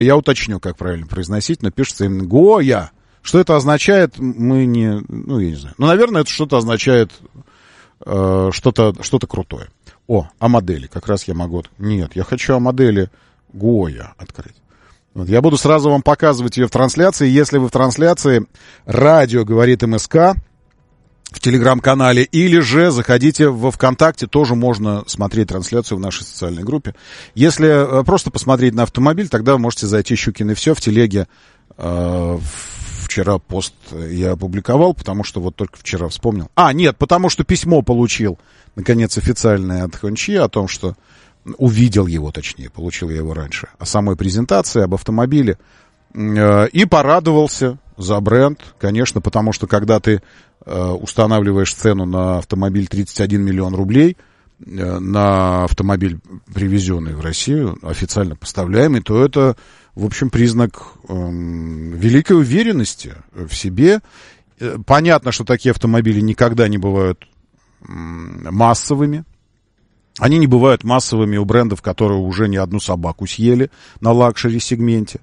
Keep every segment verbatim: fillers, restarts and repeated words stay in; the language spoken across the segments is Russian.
Я уточню, как правильно произносить, но пишется именно Гоя. Что это означает, мы не... Ну, я не знаю. Ну, наверное, это что-то означает э, что-то, что-то крутое. О, о модели. Как раз я могу... Нет, я хочу о модели Гоя открыть. Вот, я буду сразу вам показывать ее в трансляции. Если вы в трансляции, радио говорит МСК в телеграм-канале, или же заходите во ВКонтакте, тоже можно смотреть трансляцию в нашей социальной группе. Если просто посмотреть на автомобиль, тогда вы можете зайти Щукин и все в телеге. Э, вчера пост я опубликовал, потому что вот только вчера вспомнил. А, нет, потому что письмо получил, наконец, официальное от Хончи о том, что увидел его, точнее, получил я его раньше, о самой презентации, об автомобиле, э, и порадовался за бренд, конечно, потому что когда ты э, устанавливаешь цену на автомобиль тридцать один миллион рублей, э, на автомобиль, привезенный в Россию, официально поставляемый, то это, в общем, признак э, великой уверенности в себе. Э, понятно, что такие автомобили никогда не бывают э, массовыми. Они не бывают массовыми у брендов, которые уже не одну собаку съели на лакшери-сегменте.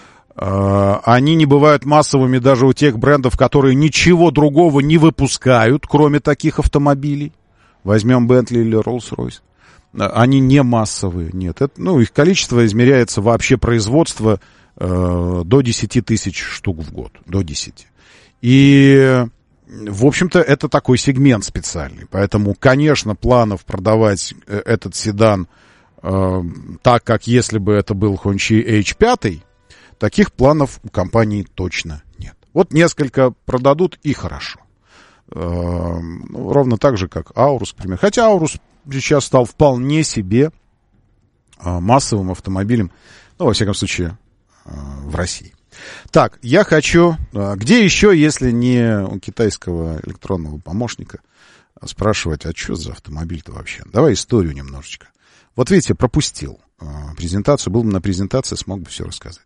Они не бывают массовыми даже у тех брендов, которые ничего другого не выпускают, кроме таких автомобилей. Возьмем Bentley или Rolls-Royce. Они не массовые, нет. Это, ну, их количество измеряется вообще производство э, до десяти тысяч штук в год. До десяти. И, в общем-то, это такой сегмент специальный. Поэтому, конечно, планов продавать этот седан э, так, как если бы это был Hongqi эйч пять, таких планов у компании точно нет. Вот несколько продадут, и хорошо. Э, ну, ровно так же, как Аурус, к примеру. Хотя Аурус сейчас стал вполне себе э, массовым автомобилем, ну, во всяком случае, э, в России. Так, я хочу... Э, где еще, если не у китайского электронного помощника, спрашивать, а что за автомобиль-то вообще? Давай историю немножечко. Вот видите, пропустил э, презентацию. Был бы на презентации, смог бы все рассказать.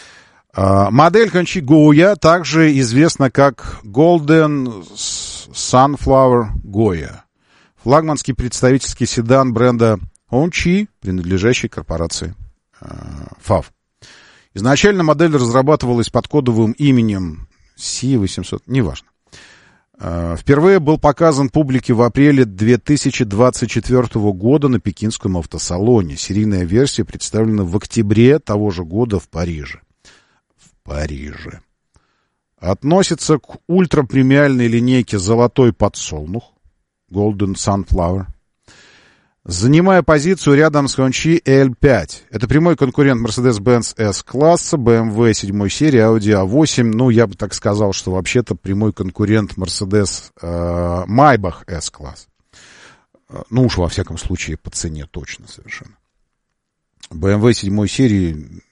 Модель Hongqi Goya также известна как Golden Sunflower Goya. Флагманский представительский седан бренда Hongqi, принадлежащий корпорации фав. Изначально модель разрабатывалась под кодовым именем си восемьсот, неважно. Впервые был показан публике в апреле две тысячи двадцать четвёртого года на Пекинском автосалоне. Серийная версия представлена в октябре того же года в Париже. Париже. Относится к ультрапремиальной линейке «Золотой подсолнух» Golden Sunflower, занимая позицию рядом с Hongqi эл пять. Это прямой конкурент Mercedes-Benz S-класса, бэ эм вэ седьмой серии, Audi а восемь. Ну, я бы так сказал, что вообще-то прямой конкурент Mercedes э, Maybach S-класс. Ну, уж во всяком случае по цене точно совершенно. бэ эм вэ седьмой серии,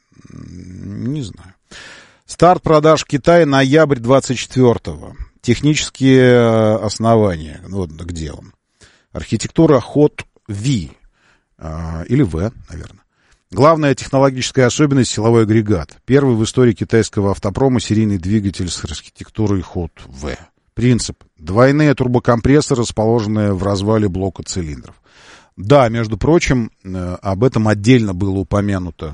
не знаю. Старт продаж в Китае ноябрь двадцать четвёртого. Технические основания. Вот где он. Архитектура Hot V. Э, или V, наверное. Главная технологическая особенность — силовой агрегат. Первый в истории китайского автопрома серийный двигатель с архитектурой Hot V. Принцип. Двойные турбокомпрессоры, расположенные в развале блока цилиндров. Да, между прочим, э, об этом отдельно было упомянуто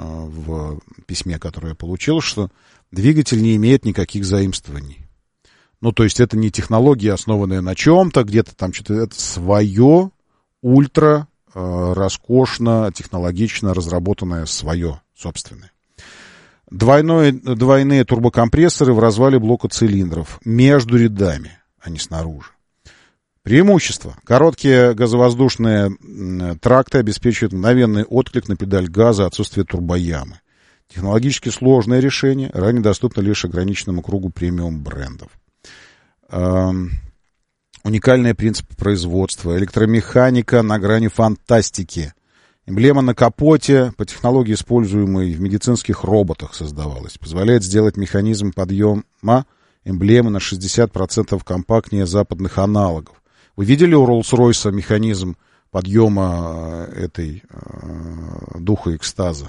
в письме, которое я получил, что двигатель не имеет никаких заимствований. Ну, то есть это не технология, основанная на чем-то, где-то там что-то, это свое, ультра, э, роскошно, технологично разработанное свое, собственное. Двойное, двойные турбокомпрессоры в развале блока цилиндров между рядами, а не снаружи. Преимущество. Короткие газовоздушные тракты обеспечивают мгновенный отклик на педаль газа, отсутствие турбоямы. Технологически сложное решение, ранее доступно лишь ограниченному кругу премиум брендов. Эм, уникальные принципы производства, электромеханика на грани фантастики. Эмблема на капоте, по технологии, используемой в медицинских роботах, создавалась. Позволяет сделать механизм подъема эмблемы на шестьдесят процентов компактнее западных аналогов. Вы видели у Rolls-Royce механизм подъема этой э, духа экстаза?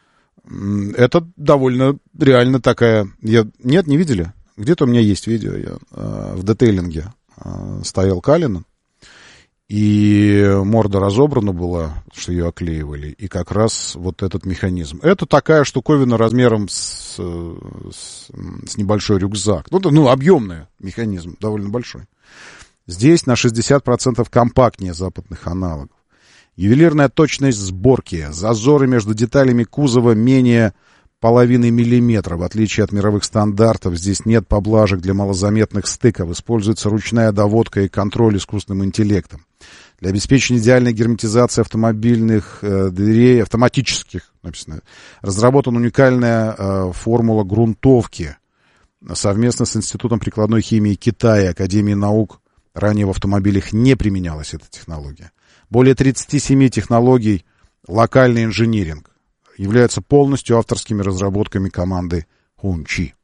Это довольно реально такая... Я... Нет, не видели? Где-то у меня есть видео. Я э, в детейлинге э, стоял Калина. и морда разобрана была, что ее оклеивали, и как раз вот этот механизм. Это такая штуковина размером с, с, с небольшой рюкзак. Ну, ну, объемный механизм, довольно большой. Здесь на шестьдесят процентов компактнее западных аналогов. Ювелирная точность сборки, зазоры между деталями кузова менее половины миллиметра. В отличие от мировых стандартов, здесь нет поблажек для малозаметных стыков. Используется ручная доводка и контроль искусственным интеллектом. Для обеспечения идеальной герметизации автомобильных э, дверей, автоматических, написано, разработана уникальная э, формула грунтовки совместно с Институтом прикладной химии Китая и Академией наук. Ранее в автомобилях не применялась эта технология. Более тридцати семи технологий локальный инжиниринг являются полностью авторскими разработками команды Хунчи.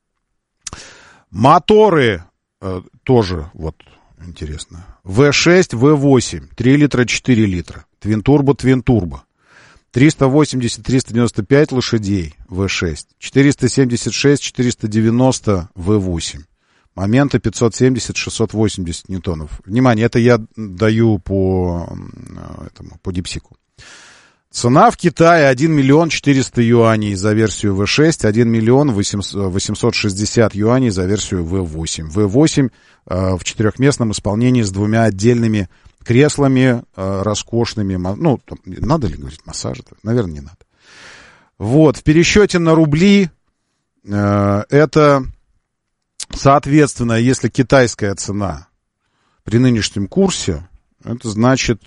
Моторы э, тоже, вот, интересно. вэ шесть, вэ восемь, три литра, четыре литра. Твин-турбо, твин-турбо. триста восемьдесят - триста девяносто пять лошадей вэ шесть. четыреста семьдесят шесть - четыреста девяносто вэ восемь. Моменты пятьсот семьдесят - шестьсот восемьдесят ньютонов. Внимание, это я даю по, этому, по дипсику. Цена в Китае один миллион четыреста юаней за версию вэ шесть, один миллион восемьсот шестьдесят юаней за версию вэ восемь. вэ восемь э, в четырехместном исполнении с двумя отдельными креслами э, роскошными. Ну, там, надо ли говорить массажи? Наверное, не надо. Вот, в пересчете на рубли э, это... Соответственно, если китайская цена при нынешнем курсе, это значит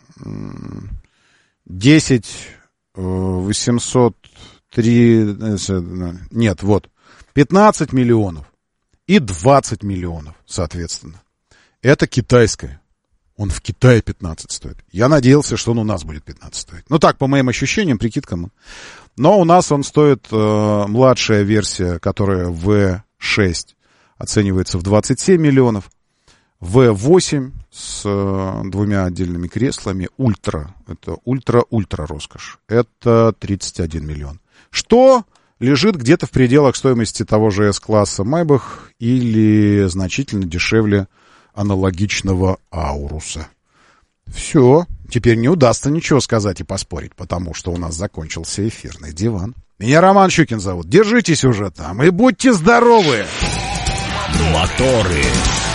десять восемьсот три, нет, вот, пятнадцать миллионов и двадцать миллионов, соответственно. Это китайская. Он в Китае пятнадцать стоит. Я надеялся, что он у нас будет пятнадцать стоить. Ну так, по моим ощущениям, прикидкам. Но у нас он стоит, э, младшая версия, которая вэ шесть, оценивается в двадцать семь миллионов. вэ восемь с э, двумя отдельными креслами. Ультра. Это ультра-ультра роскошь. Это тридцать один миллион. Что лежит где-то в пределах стоимости того же эс-класса Maybach или значительно дешевле аналогичного Ауруса. Все. Теперь не удастся ничего сказать и поспорить, потому что у нас закончился эфирный диван. Меня Роман Щукин зовут. Держитесь уже там и будьте здоровы! Моторы.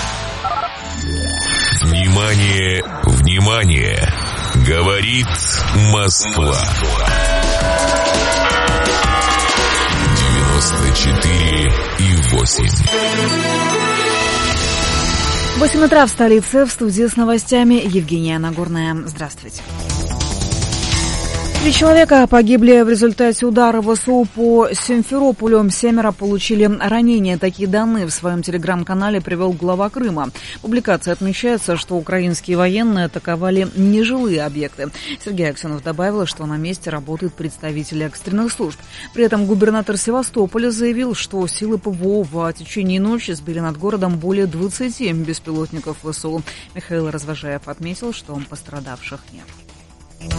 Внимание, внимание! Говорит Москва. девяносто четыре и восемь. восемь утра в столице. В студии с новостями Евгения Нагорная. Здравствуйте. Три человека погибли в результате удара ВСУ по Симферополю. Семеро получили ранения. Такие данные в своем телеграм-канале привел глава Крыма. В публикации отмечается, что украинские военные атаковали нежилые объекты. Сергей Аксенов добавил, что на месте работают представители экстренных служб. При этом губернатор Севастополя заявил, что силы ПВО в течение ночи сбили над городом более двадцати беспилотников ВСУ. Михаил Развожаев отметил, что пострадавших нет.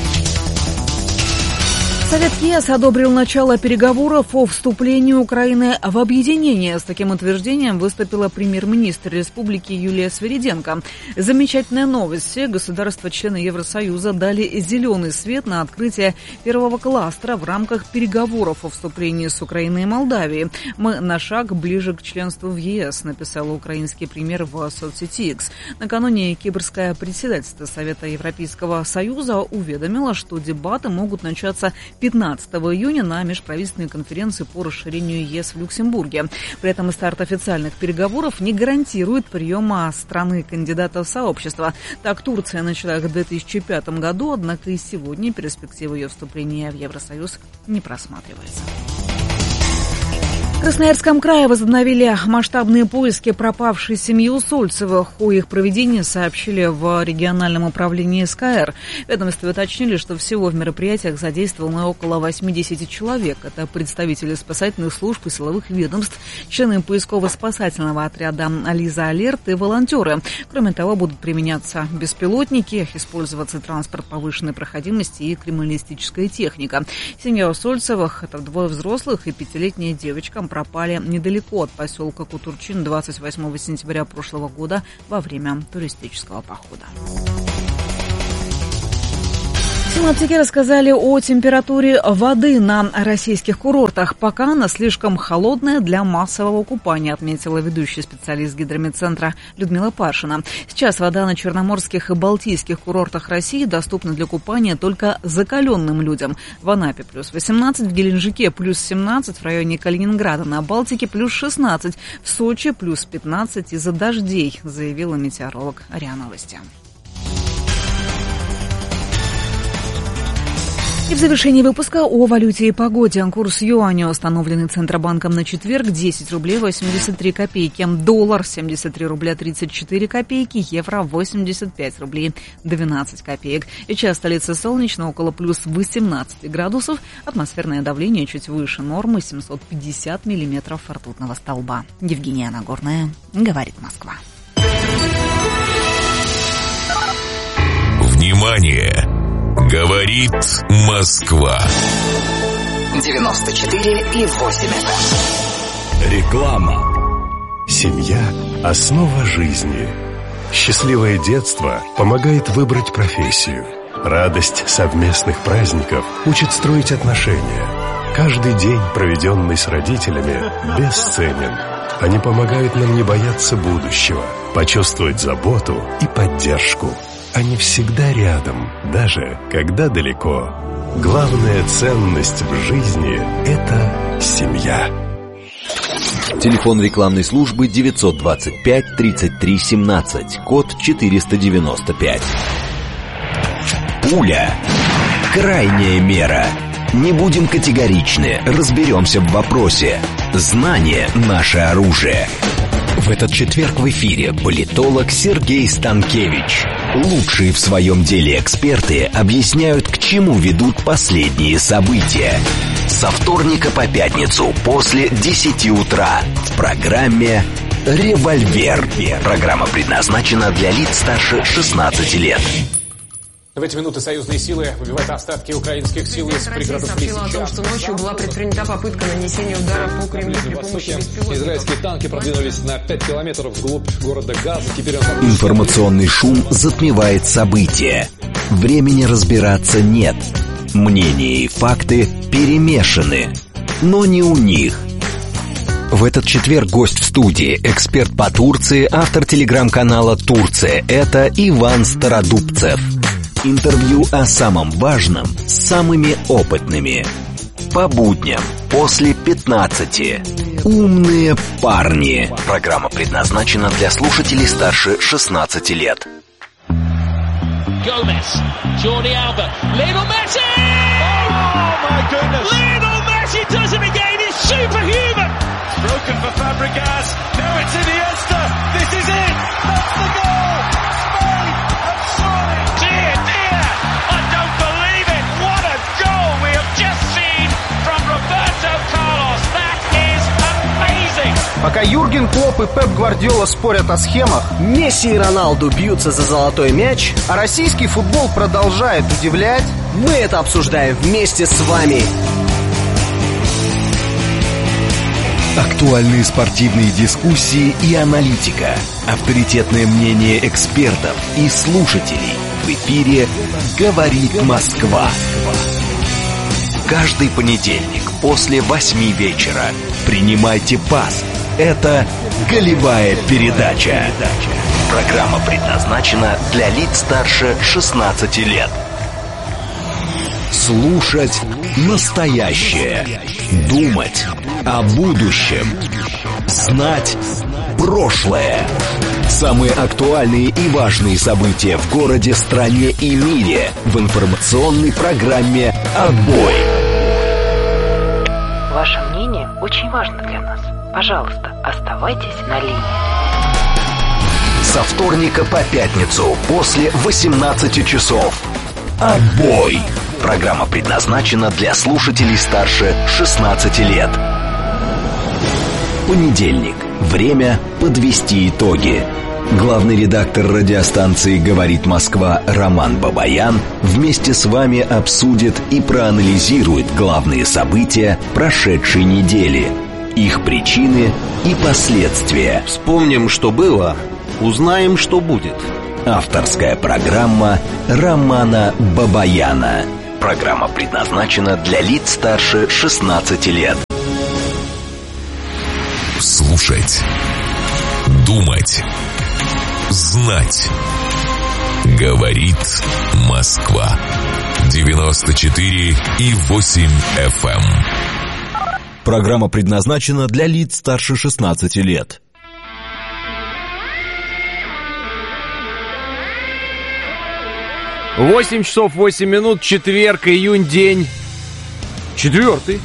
Совет ЕС одобрил начало переговоров о вступлении Украины в объединение. С таким утверждением выступила премьер-министр республики Юлия Свириденко. Замечательная новость. Все государства-члены Евросоюза дали зеленый свет на открытие первого кластера в рамках переговоров о вступлении с Украиной и Молдавией. Мы на шаг ближе к членству в ЕС, написала украинский премьер в соцсети X. Накануне кипрское председательство Совета Европейского Союза уведомило, что дебаты могут начаться пятнадцатого июня на межправительственной конференции по расширению ЕС в Люксембурге. При этом старт официальных переговоров не гарантирует приема страны-кандидата в сообщество. Так, Турция начала их в две тысячи пятом году, однако и сегодня перспектива ее вступления в Евросоюз не просматривается. В Красноярском крае возобновили масштабные поиски пропавшей семьи Усольцевых. О их проведении сообщили в региональном управлении СКР. В ведомстве уточнили, что всего в мероприятиях задействовано около восьмидесяти человек. Это представители спасательных служб и силовых ведомств, члены поисково-спасательного отряда «Лиза Алерт» и волонтеры. Кроме того, будут применяться беспилотники, использоваться транспорт повышенной проходимости и криминалистическая техника. Семья Усольцевых – это двое взрослых и пятилетняя девочка, пропали недалеко от поселка Кутурчин двадцать восьмого сентября прошлого года во время туристического похода. Синоптики рассказали о температуре воды на российских курортах. Пока она слишком холодная для массового купания, отметила ведущий специалист гидрометцентра Людмила Паршина. Сейчас вода на черноморских и балтийских курортах России доступна для купания только закаленным людям. В Анапе плюс восемнадцать, в Геленджике плюс семнадцать, в районе Калининграда на Балтике плюс шестнадцать, в Сочи плюс пятнадцать из-за дождей, заявила метеоролог РИА Новости. И в завершении выпуска о валюте и погоде. Курс юаня, установленный Центробанком на четверг, десять рублей восемьдесят три копейки. Доллар семьдесят три рубля тридцать четыре копейки. Евро восемьдесят пять рублей двенадцать копеек. И час столицы солнечно, около плюс восемнадцать градусов. Атмосферное давление чуть выше нормы, семьсот пятьдесят миллиметров ртутного столба. Евгения Нагорная, говорит Москва. Внимание! Говорит Москва. девяносто четыре и восемь эф эм. Реклама. Семья – основа жизни. Счастливое детство помогает выбрать профессию. Радость совместных праздников учит строить отношения. Каждый день, проведенный с родителями, бесценен. Они помогают нам не бояться будущего, почувствовать заботу и поддержку. Они всегда рядом, даже когда далеко. Главная ценность в жизни – это семья. Телефон рекламной службы девятьсот двадцать пять тридцать три семнадцать, код четыреста девяносто пять. Пуля. Крайняя мера. Не будем категоричны, разберемся в вопросе. Знание – наше оружие. В этот четверг в эфире политолог Сергей Станкевич. Лучшие в своем деле эксперты объясняют, к чему ведут последние события. Со вторника по пятницу после десяти утра в программе «Револьвер». Программа предназначена для лиц старше шестнадцати лет. В эти минуты союзные силы выбивают остатки украинских сил из пригородов Лисичанска. Сообщила о том, что ночью была предпринята попытка нанесения удара по Кремлю при помощи беспилотников. Израильские танки продвинулись на пять километров вглубь города Газа. Теперь он... Информационный шум затмевает события. Времени разбираться нет. Мнения и факты перемешаны. Но не у них. В этот четверг гость в студии, эксперт по Турции, автор телеграм-канала «Турция». Это Иван Стародубцев. Интервью о самом важном с самыми опытными. По будням после пятнадцати. Умные парни. Программа предназначена для слушателей старше шестнадцати лет. Gomez, Jordi Alba, Lionel Messi! Oh my goodness! Lionel Messi does it again. It's superhuman. It's broken for Fabregas. Now it's Iniesta. This is it. That's the goal. Spain have scored. Dear, dear, I don't believe it. What a goal we have just seen from Roberto Carlos. That is amazing. Пока Юрген Клопп и Пеп Гвардиола спорят о схемах, Месси и Роналду бьются за золотой мяч, а российский футбол продолжает удивлять, мы это обсуждаем вместе с вами. Актуальные спортивные дискуссии и аналитика. Авторитетное мнение экспертов и слушателей. В эфире «Говорит Москва». Каждый понедельник после восьми вечера. Принимайте пас. Это «Голевая передача». Программа предназначена для лиц старше шестнадцати лет. Слушать настоящее. Думать о будущем. Знать прошлое. Самые актуальные и важные события в городе, стране и мире в информационной программе «Отбой». Ваше мнение очень важно для нас. Пожалуйста, оставайтесь на линии. Со вторника по пятницу после восемнадцати часов. «Отбой». Программа предназначена для слушателей старше шестнадцати лет. Понедельник. Время подвести итоги. Главный редактор радиостанции «Говорит Москва» Роман Бабаян вместе с вами обсудит и проанализирует главные события прошедшей недели. их причины и последствия. Вспомним, что было, узнаем, что будет. Авторская программа Романа Бабаяна. Программа предназначена для лиц старше шестнадцати лет. Слушать, думать, знать. Говорит Москва. девяносто четыре и восемь эф эм. Программа предназначена для лиц старше шестнадцати лет. восемь часов восемь минут, четверг, июнь, день четвертый.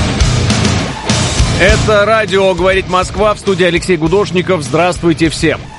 Это радио «Говорит Москва», в студии Алексей Гудошников. Здравствуйте всем.